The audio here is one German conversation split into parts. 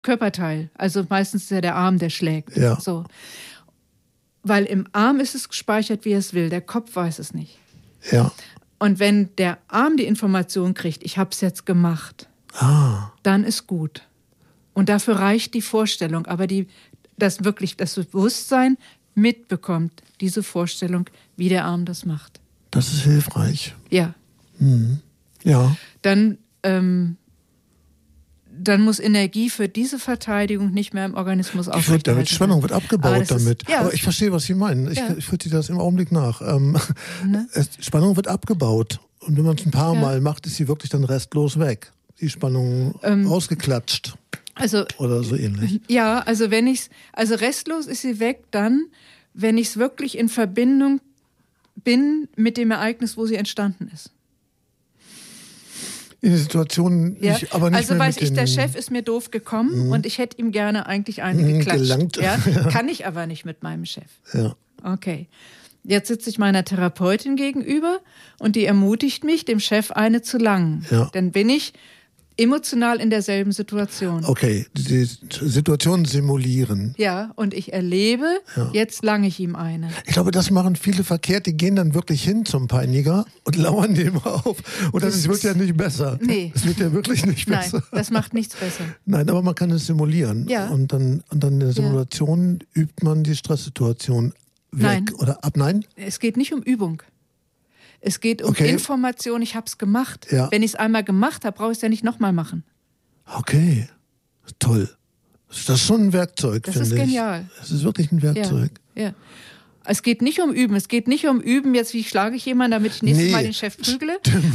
Körperteil. Also meistens ist ja der Arm, der schlägt. Ja. So. Weil im Arm ist es gespeichert, wie er es will. Der Kopf weiß es nicht. Ja. Und wenn der Arm die Information kriegt, ich habe es jetzt gemacht, dann ist gut. Und dafür reicht die Vorstellung. Aber dass wirklich das Bewusstsein mitbekommt, diese Vorstellung, wie der Arm das macht. Das ist hilfreich. Ja. Ja. Dann muss Energie für diese Verteidigung nicht mehr im Organismus aufrechterhalten werden. Spannung wird abgebaut damit. Ja. Aber ich verstehe, was Sie meinen. Ich vollziehe das im Augenblick nach. Spannung wird abgebaut. Und wenn man es ein paar Mal macht, ist sie wirklich dann restlos weg. Die Spannung ausgeklatscht. Oder so ähnlich. Ja, also restlos ist sie weg dann, wenn ich es wirklich in Verbindung bin mit dem Ereignis, wo sie entstanden ist. In der Situation aber nicht also mehr weiß ich, der Chef ist mir doof gekommen und ich hätte ihm gerne eigentlich eine geklatscht. Gelangt. Ja? Kann ich aber nicht mit meinem Chef. Ja. Okay. Jetzt sitze ich meiner Therapeutin gegenüber und die ermutigt mich, dem Chef eine zu langen. Ja. Dann bin ich emotional in derselben Situation. Okay, die Situation simulieren. Ja, und ich erlebe, jetzt lange ich ihm eine. Ich glaube, das machen viele verkehrt. Die gehen dann wirklich hin zum Peiniger und lauern dem auf. Und das wird ja nicht besser. Nee. Es wird ja wirklich nicht besser. Nein, das macht nichts besser. Nein, aber man kann es simulieren. Ja. Und dann in der Simulation übt man die Stresssituation weg oder ab. Nein? Es geht nicht um Übung. Es geht um Information, ich habe es gemacht. Ja. Wenn ich es einmal gemacht habe, brauche ich es ja nicht nochmal machen. Okay, toll. Das ist schon ein Werkzeug, finde ich. Das ist genial. Das ist wirklich ein Werkzeug. Ja. Es geht nicht um Üben. Es geht nicht um Üben, jetzt wie schlage ich jemanden, damit ich nächstes Mal den Chef prügle.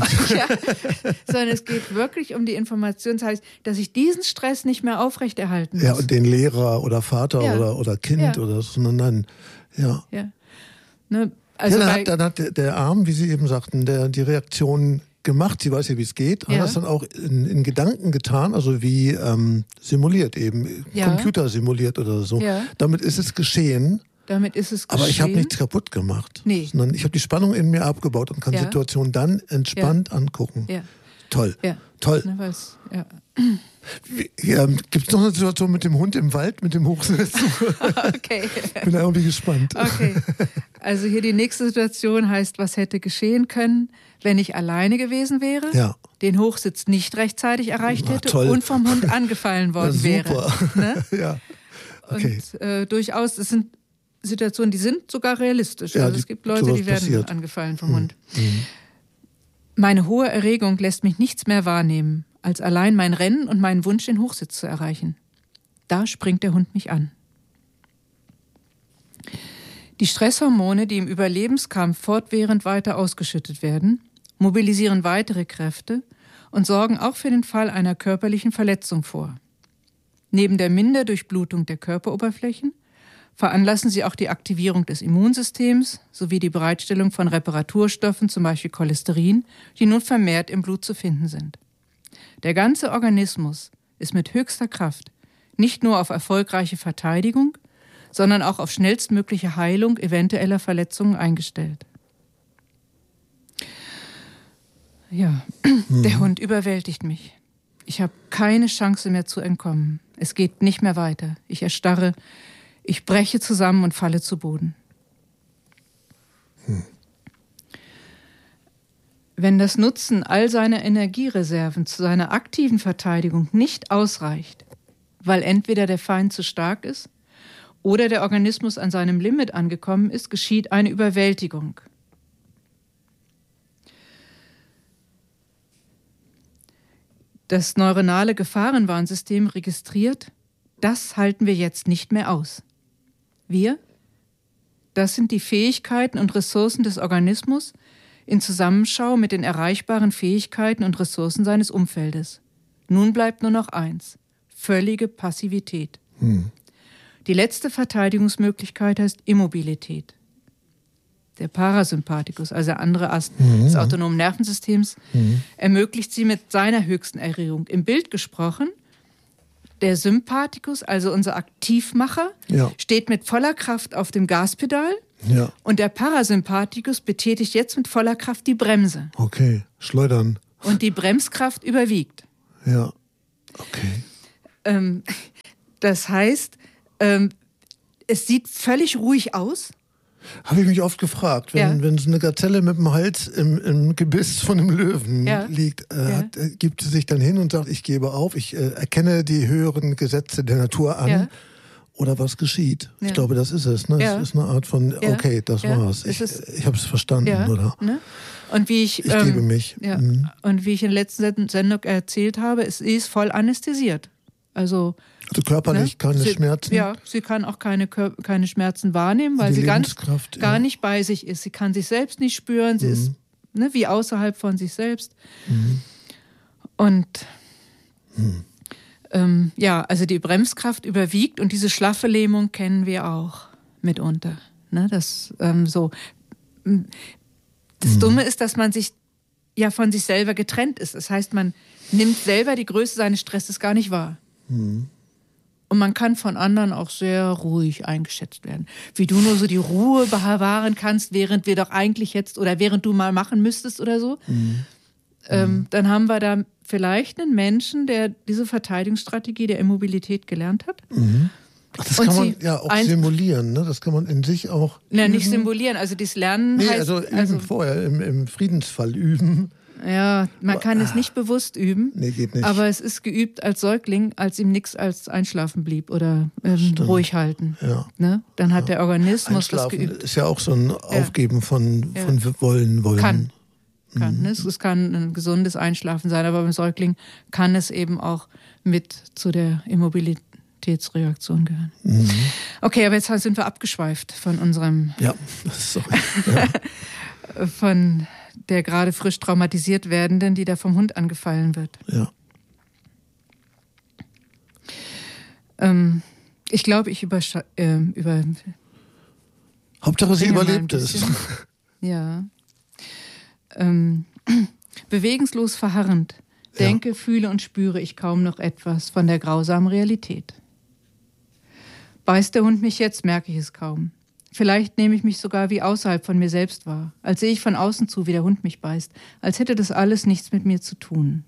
Sondern es geht wirklich um die Information. Das heißt, dass ich diesen Stress nicht mehr aufrechterhalten muss. Ja, und den Lehrer oder Vater oder Kind oder so, sondern ja. Ne? Also dann hat der Arm, wie Sie eben sagten, die Reaktion gemacht. Sie weiß ja, wie es geht. Hat das dann auch in Gedanken getan, also wie simuliert eben, Computer simuliert oder so. Ja. Damit ist es geschehen. Aber ich habe nichts kaputt gemacht. Nee. Sondern ich habe die Spannung in mir abgebaut und kann Situationen dann entspannt angucken. Ja. Toll. Ja. Toll. Ne, Gibt es noch eine Situation mit dem Hund im Wald, mit dem Hochsitzen? Okay. Bin da irgendwie gespannt. Okay. Also hier die nächste Situation heißt, was hätte geschehen können, wenn ich alleine gewesen wäre, den Hochsitz nicht rechtzeitig erreicht hätte und vom Hund angefallen worden wäre. Ne? Ja. Okay. Und durchaus, es sind Situationen, die sind sogar realistisch. Ja, also es gibt Leute, die werden angefallen vom Hund. Meine hohe Erregung lässt mich nichts mehr wahrnehmen, als allein mein Rennen und meinen Wunsch, den Hochsitz zu erreichen. Da springt der Hund mich an. Die Stresshormone, die im Überlebenskampf fortwährend weiter ausgeschüttet werden, mobilisieren weitere Kräfte und sorgen auch für den Fall einer körperlichen Verletzung vor. Neben der Minderdurchblutung der Körperoberflächen veranlassen sie auch die Aktivierung des Immunsystems sowie die Bereitstellung von Reparaturstoffen, zum Beispiel Cholesterin, die nun vermehrt im Blut zu finden sind. Der ganze Organismus ist mit höchster Kraft nicht nur auf erfolgreiche Verteidigung, sondern auch auf schnellstmögliche Heilung eventueller Verletzungen eingestellt. Ja, der Hund überwältigt mich. Ich habe keine Chance mehr zu entkommen. Es geht nicht mehr weiter. Ich erstarre, ich breche zusammen und falle zu Boden. Wenn das Nutzen all seiner Energiereserven zu seiner aktiven Verteidigung nicht ausreicht, weil entweder der Feind zu stark ist oder der Organismus an seinem Limit angekommen ist, geschieht eine Überwältigung. Das neuronale Gefahrenwarnsystem registriert, das halten wir jetzt nicht mehr aus. Wir, das sind die Fähigkeiten und Ressourcen des Organismus in Zusammenschau mit den erreichbaren Fähigkeiten und Ressourcen seines Umfeldes. Nun bleibt nur noch eins: völlige Passivität. Die letzte Verteidigungsmöglichkeit heißt Immobilität. Der Parasympathikus, also der andere Ast des autonomen Nervensystems, ermöglicht sie mit seiner höchsten Erregung. Im Bild gesprochen, der Sympathikus, also unser Aktivmacher, steht mit voller Kraft auf dem Gaspedal und der Parasympathikus betätigt jetzt mit voller Kraft die Bremse. Okay, schleudern. Und die Bremskraft überwiegt. Ja, okay. Das heißt, es sieht völlig ruhig aus. Habe ich mich oft gefragt, wenn so eine Gazelle mit dem Hals im Gebiss von einem Löwen liegt, gibt sie sich dann hin und sagt, ich gebe auf, ich erkenne die höheren Gesetze der Natur an. Oder was geschieht. Ich glaube, das ist es. Ne? Es ist eine Art von, okay, das war's. Ich habe es verstanden, oder? Ne? Und wie ich gebe mich. Und wie ich in der letzten Sendung erzählt habe, sie ist voll anästhesiert. Also körperlich keine Schmerzen? Ja, sie kann auch keine Schmerzen wahrnehmen, weil sie gar nicht bei sich ist. Sie kann sich selbst nicht spüren, sie ist wie außerhalb von sich selbst. Und also die Bremskraft überwiegt und diese schlaffe Lähmung kennen wir auch mitunter. Ne, das Dumme ist, dass man sich von sich selber getrennt ist. Das heißt, man nimmt selber die Größe seines Stresses gar nicht wahr. Und man kann von anderen auch sehr ruhig eingeschätzt werden. Wie du nur so die Ruhe bewahren kannst, während wir doch eigentlich jetzt oder während du mal machen müsstest oder so. Dann haben wir da vielleicht einen Menschen, der diese Verteidigungsstrategie der Immobilität gelernt hat. Das kann man ja auch simulieren, ne? Das kann man in sich auch üben. Nicht simulieren, also das Lernen heißt... üben vorher, im Friedensfall üben. Ja, man kann es nicht bewusst üben, geht nicht. Aber es ist geübt als Säugling, als ihm nichts als Einschlafen blieb oder ruhig halten. Ja. Ne? Dann hat der Organismus das geübt. Ist ja auch so ein Aufgeben von Wollen. Kann. Es kann ein gesundes Einschlafen sein, aber beim Säugling kann es eben auch mit zu der Immobilitätsreaktion gehören. Okay, aber jetzt sind wir abgeschweift von unserem... Ja, sorry. von der gerade frisch traumatisiert werdenden, die da vom Hund angefallen wird. Ja. Ich glaube, ich Hauptsache, sie überlebt es. Ja. Bewegungslos verharrend, denke, fühle und spüre ich kaum noch etwas von der grausamen Realität. Beißt der Hund mich jetzt, merke ich es kaum. Vielleicht nehme ich mich sogar wie außerhalb von mir selbst wahr, als sehe ich von außen zu, wie der Hund mich beißt, als hätte das alles nichts mit mir zu tun.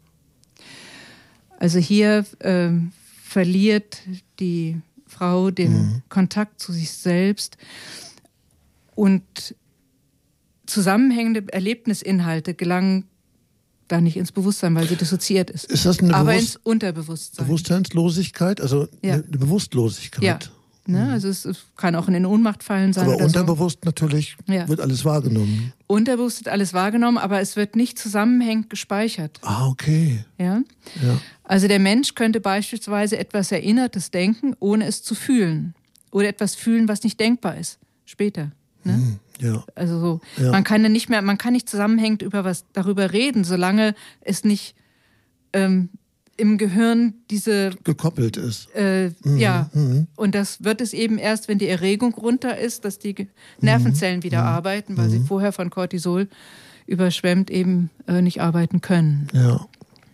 Also hier verliert die Frau den Kontakt zu sich selbst und zusammenhängende Erlebnisinhalte gelangen da nicht ins Bewusstsein, weil sie dissoziiert ist. Ist das eine aber ins Unterbewusstsein. Bewusstseinslosigkeit, also eine Bewusstlosigkeit? Ja. Ne? Also es kann auch in eine Ohnmacht fallen sein. Aber oder unterbewusst natürlich wird alles wahrgenommen. Unterbewusst wird alles wahrgenommen, aber es wird nicht zusammenhängend gespeichert. Ah, okay. Ja? Also der Mensch könnte beispielsweise etwas Erinnertes denken, ohne es zu fühlen. Oder etwas fühlen, was nicht denkbar ist. Später. Ne? Ja. Also so. Man kann nicht zusammenhängend darüber reden, solange es nicht im Gehirn diese... gekoppelt ist. Und das wird es eben erst, wenn die Erregung runter ist, dass die Nervenzellen wieder arbeiten, weil sie vorher von Cortisol überschwemmt eben nicht arbeiten können. Ja.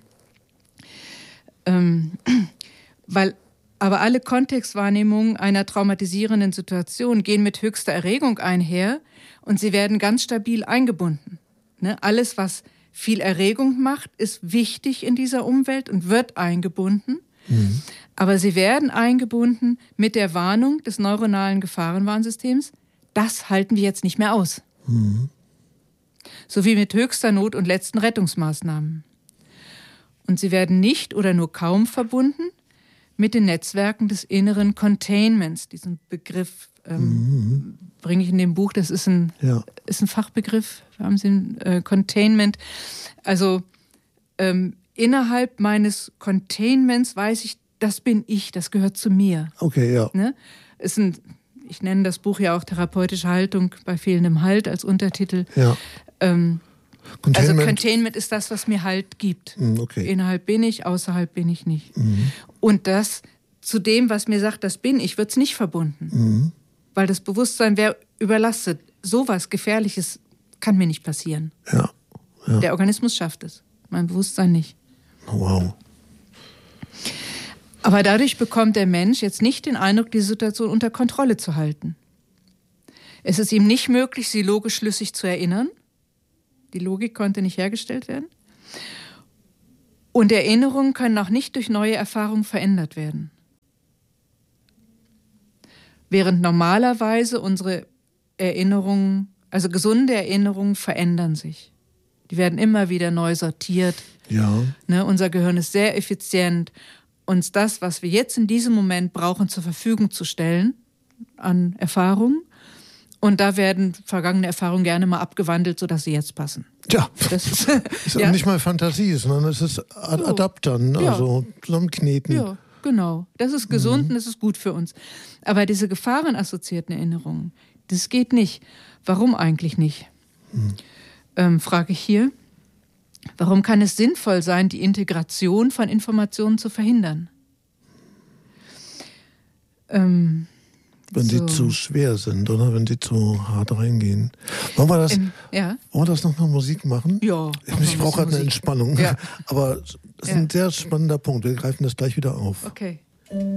Aber alle Kontextwahrnehmungen einer traumatisierenden Situation gehen mit höchster Erregung einher und sie werden ganz stabil eingebunden. Ne? Alles, was viel Erregung macht, ist wichtig in dieser Umwelt und wird eingebunden. Aber sie werden eingebunden mit der Warnung des neuronalen Gefahrenwarnsystems, das halten wir jetzt nicht mehr aus. Sowie mit höchster Not und letzten Rettungsmaßnahmen. Und sie werden nicht oder nur kaum verbunden mit den Netzwerken des inneren Containments. Diesen Begriff bringe ich in dem Buch, das ist ein Fachbegriff, wir haben sie Containment. Also innerhalb meines Containments weiß ich, das bin ich, das gehört zu mir. Okay, ja. Ne? Ich nenne das Buch ja auch therapeutische Haltung bei fehlendem Halt als Untertitel. Ja. Also Containment ist das, was mir Halt gibt. Okay. Innerhalb bin ich, außerhalb bin ich nicht. Und das zu dem, was mir sagt, das bin ich, wird es nicht verbunden. Weil das Bewusstsein wäre überlastet. Sowas Gefährliches kann mir nicht passieren. Ja. Der Organismus schafft es, mein Bewusstsein nicht. Wow. Aber dadurch bekommt der Mensch jetzt nicht den Eindruck, die Situation unter Kontrolle zu halten. Es ist ihm nicht möglich, sie logisch schlüssig zu erinnern. Die Logik konnte nicht hergestellt werden. Und Erinnerungen können auch nicht durch neue Erfahrungen verändert werden. Während normalerweise unsere Erinnerungen, also gesunde Erinnerungen, verändern sich. Die werden immer wieder neu sortiert. Ja. Ne, unser Gehirn ist sehr effizient, uns das, was wir jetzt in diesem Moment brauchen, zur Verfügung zu stellen an Erfahrungen. Und da werden vergangene Erfahrungen gerne mal abgewandelt, sodass sie jetzt passen. Ja, das ist ja. Nicht mal Fantasie, sondern es ist Adaptern, also zusammenkneten. Ja, genau. Das ist gesund und das ist gut für uns. Aber diese gefahrenassoziierten Erinnerungen, das geht nicht. Warum eigentlich nicht? Frage ich hier. Warum kann es sinnvoll sein, die Integration von Informationen zu verhindern? Wenn sie zu schwer sind, oder? Wenn sie zu hart reingehen. Wollen wir das noch mal Musik machen? Ja. Ich brauche gerade eine Entspannung. Ja. Aber das ist ein sehr spannender Punkt. Wir greifen das gleich wieder auf. Okay.